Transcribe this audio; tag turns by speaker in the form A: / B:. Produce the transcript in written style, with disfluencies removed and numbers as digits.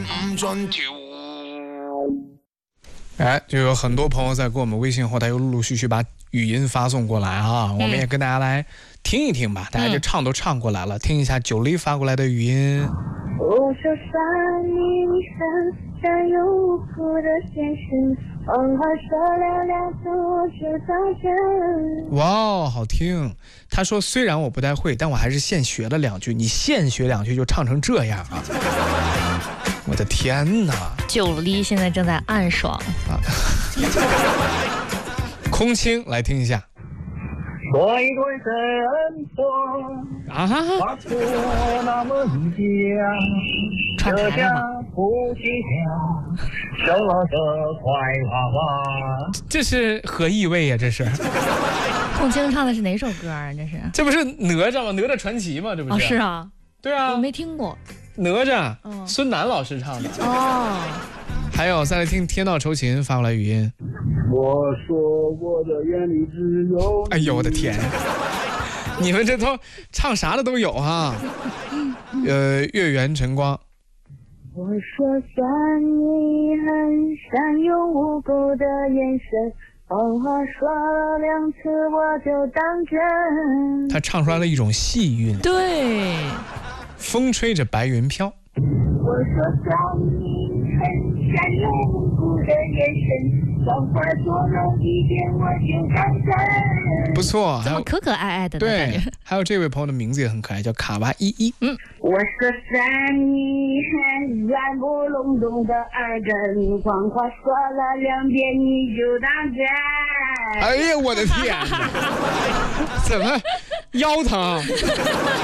A: 转丢。
B: 哎，就有很多朋友在给我们微信后台又陆陆续续把语音发送过来啊，我们也跟大家来听一听吧。大家这唱都唱过来了，听一下九黎发过来的语音。
C: 我说算你很善有无辜的现实，谎话说了2次我就当真。
B: 哇，好听！他说虽然我不太会，但我还是现学了2句。你现学2句就唱成这样啊！我的天哪！
D: 九黎现在正在暗爽
B: 啊！空清，来听一下。
E: 说一对神佛
B: 啊哈哈！
E: 话说那么一讲，这家夫妻俩生了个乖娃娃。
B: 这是何意味呀？这是。
D: 空清唱的是哪首歌啊？
B: 这不是哪吒吗？哪吒传奇吗？这不是？
D: 哦，是啊。
B: 对啊。
D: 我没听过。
B: 哪吒，孙楠老师唱的。
D: 哦。
B: 还有，再来听天道酬勤发过来语音。
E: 我说我的眼里只有你。
B: 哎呦我的天！你们这都唱啥的都有哈。月圆晨光。
C: 我说算你很善有无辜的眼神，谎话说了2次我就当真。
B: 他唱出来了一种细韵。
D: 对。
B: 风吹着白云飘。
C: 我说算你很善有无辜的眼神，谎话说了1遍我就当真。
B: 不错，
D: 怎么可可爱爱的呢？
B: 对，还有这位朋友的名字也很可爱，叫卡哇伊伊。
C: 我说算你很软不隆咚的耳根，谎话说了2遍你就当真。
B: 哎呀，我的天哪！怎么腰疼？